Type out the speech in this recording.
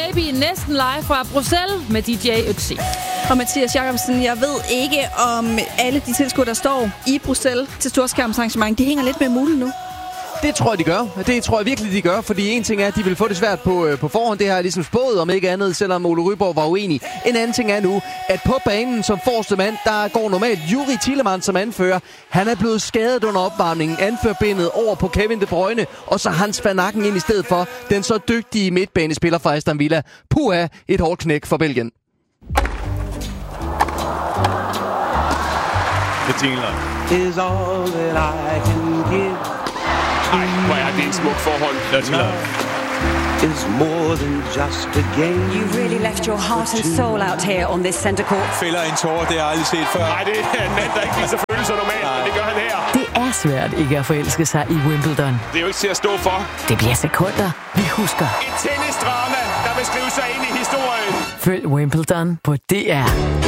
Baby næsten live fra Bruxelles med DJ Ötzi. Og Mathias Jacobsen, jeg ved ikke, om alle de tilskuere, der står i Bruxelles til storskærmsarrangement, de hænger lidt med mulen nu. Det tror jeg, de gør. Det tror jeg virkelig, de gør. Fordi en ting er, at de vil få det svært på forhånd. Det har jeg ligesom spået, om ikke andet, selvom Ole Ryborg var uenig. En anden ting er nu, at på banen som forreste mand, der går normalt Juri Tillemans som anfører. Han er blevet skadet under opvarmningen. Anførbindet over på Kevin De Bruyne. Og så Hans van Aken ind i stedet for den så dygtige midtbanespiller fra Aston Villa. Puha, et hårdt knæk for Belgien. Is all that I can give. Ej, hvor er det en smuk forhold. Is more than just a game. You really left your heart and soul out here on this center court. Fælder en tårer, det har jeg aldrig set før. Nej, det er en mand, der ikke viser følelser normalt, men det gør han her. Det er svært ikke at forelske sig i Wimbledon. Det er jo ikke til at stå for. Det bliver sekunder, vi husker. Et tennisdrama, der vil skrive sig ind i historien. Følg Wimbledon på DR.